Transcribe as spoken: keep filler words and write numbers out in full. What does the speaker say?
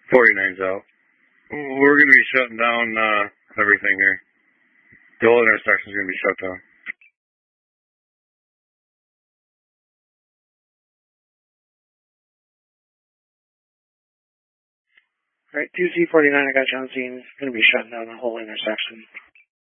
forty-nine's out. We're going to be shutting down uh, everything here. The whole intersection's going to be shut down. Alright, two C forty-nine, I got you on scene. It's going to be shutting down the whole intersection.